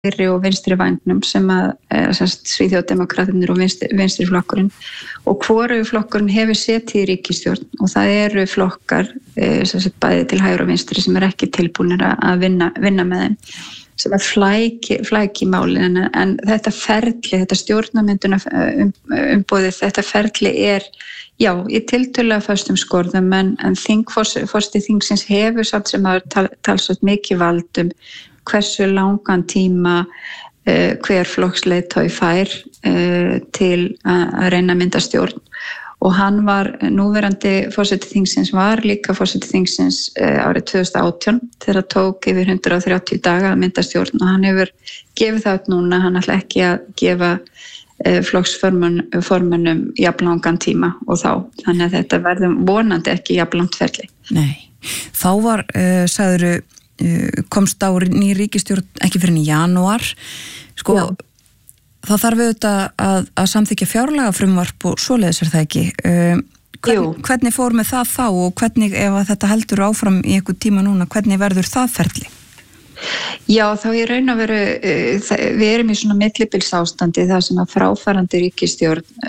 hægri og vinstri vægnum sem að Svíþjóðdemókratarnir og vinstri flokkurinn og hvoru flokkurinn hefur setið í ríkisstjórn og það eru flokkar bæði til hægri og vinstri sem ekki tilbúnir að vinna með þeim sem að flæki málin en þetta ferli, þetta stjórnarmynduna umboðið, þetta ferli já, í tiltölulega föstum skorðum en forseti þingsins hefur samt sem að talsvert mikið vald hversu langan tíma hver flokksleiðtogi fær til að reyna að mynda stjórn og hann var núverandi forseti þingsins var líka forseti þingsins árið 2018 þegar tók yfir 130 daga að mynda stjórn og hann hefur gefið það út núna, hann ætla ekki að gefa flokksformönnum jafnlangan tíma og þannig að þetta verður vonandi ekki jafnlangt ferli. Nei, þá var, sagðirðu, komst á ný ríkisstjórn ekki fyrir í janúar, sko, já. Það þarf auðvitað að samþykkja fjárlagafrumvarp og svoleiðis það ekki. Hvernig fór með það þá og hvernig ef þetta heldur áfram í einhver tíma núna, hvernig verður það ferli? Já, þá í raun og veru, við erum í svona millibilsástandi þar sem að fráfarandi ríkisstjórn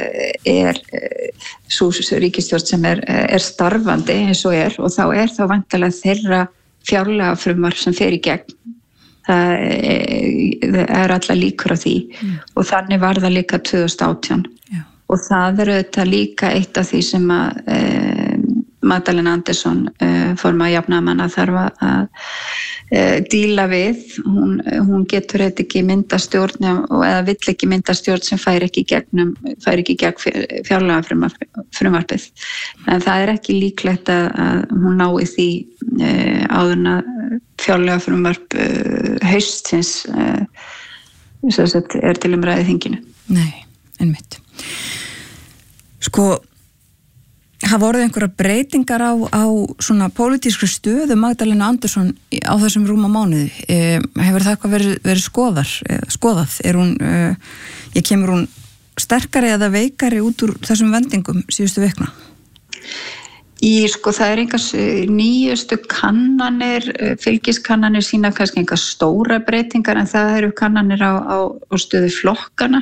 sú ríkisstjórn sem starfandi eins og þá væntanlega þeirra fjárlagafrumvarp sem fer í gegn. Það allar líkur á því og þannig var það líka 2018 og það þetta líka eitt af því sem að Magdalena Andersson formaður jafnaðarmanna þarf að díla við hún getur þetta ekki mynda stjórn eða vill ekki mynda stjórn sem fær ekki gegn fjárlagafrumvarpið en það ekki líklegt að hún nái því áður að fjárlagafrumvarp haustins til umræðu þinginu. Nei, einmitt. Sko hafa orðið einhverja breytingar á svona pólitískri stöðu Magdalena Andersson á þessum rúma mánuði? Hefur það eitthvað verið skoðað? Kemur hún sterkari eða veikari út úr þessum vendingum síðustu vikna? Það einhvers nýjustu kannanir, fylgiskannanir sína kannski einhver stóra breytingar en það eru kannanir á stöðu flokkana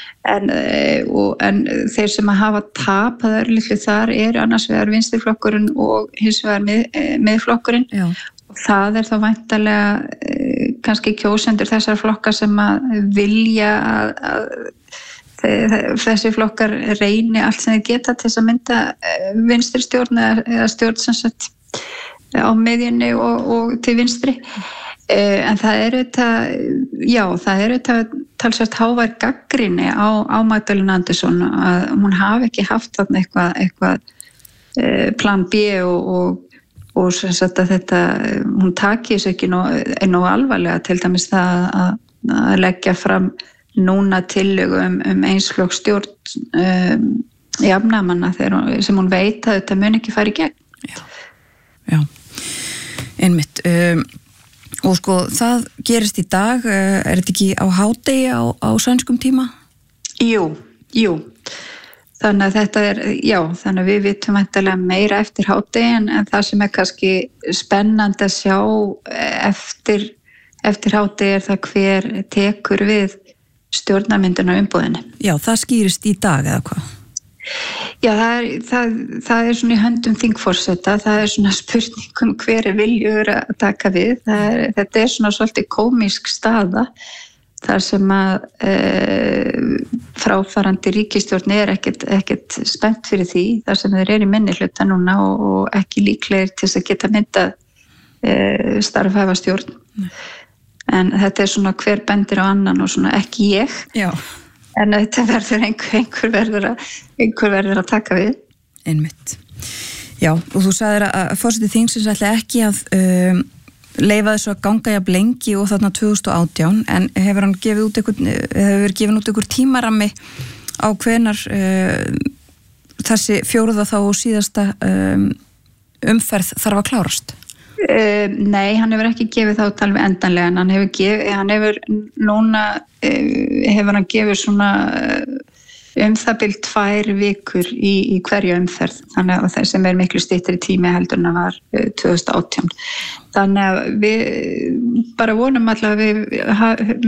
en þeir sem að hafa tapað örlítið þar eru annars vegar vinstriflokkurinn og hins vegar miðflokkurinn og það þá væntanlega kannski kjósendur þessar flokkar sem að vilja að þessi flokkar reyni allt sem þeir geta til þess að mynda vinstri stjórn eða stjórn sem sett á miðjunni og til vinstri en það þetta talsvert hávær gagnrýni á Magdalena Andersson að hún hafi ekki haft þarna eitthvað plan B og sem sagt að þetta hún taki þessu ekki nóg alvarlega til dæmis það að leggja fram núna tillögu einsflokksstjórn jafnaðarmanna sem hún veit að þetta mun ekki fara í gegn. Já, einmitt. Og sko, það gerist í dag, þetta ekki á hádegi á sænskum tíma? Jú. Þannig að þetta þannig að við vitum væntanlega meira eftir hádegi en það sem kannski spennandi að sjá eftir hádegi það hver tekur við stjórnarmyndunar umboðinni. Já, það skýrist í dag eða hvað? Já, það svona í höndum þingforseta, það svona spurning hver viljur að taka við. Þetta svona svolítið kómísk staða þar sem að fráfarandi ríkisstjórn ekkert spennt fyrir því, þar sem þeir í minnihluta núna og ekki líklegir til þess að geta myndað starfhæfa stjórn. En þetta svona hver bendir á annan og svona ekki ég. Já. En þetta verður einhver verður að taka við. Einmitt. Já, og þú sagðir að forseti þingsins ætli ekki að leyfa þessu að ganga jafn lengi og þarna 2018 en hefur gefið út einhver tímarammi á hvenar þessi fjórða þá og síðasta umferð þarf að klárast? Nei, hann hefur ekki gefið þá talveg endanlega en hann hefur núna hefur hann gefið svona það bil 2 vikur í hverju umferð, þannig að það sem miklu styttri tími heldur en það var 2018. Þannig að við bara vonum alltaf að við